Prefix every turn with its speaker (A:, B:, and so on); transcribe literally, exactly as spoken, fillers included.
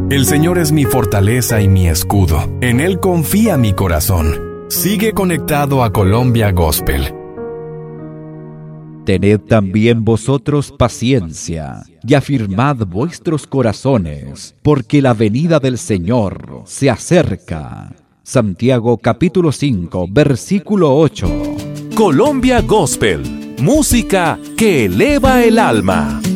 A: El Señor es mi fortaleza y mi escudo. En Él confía mi corazón. Sigue conectado a Colombia Gospel.
B: Tened también vosotros paciencia, y afirmad vuestros corazones, porque la venida del Señor se acerca. Santiago capítulo cinco, versículo ocho.
C: Colombia Gospel, música que eleva el alma.